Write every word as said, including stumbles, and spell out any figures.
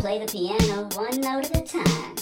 play the piano one note at a time.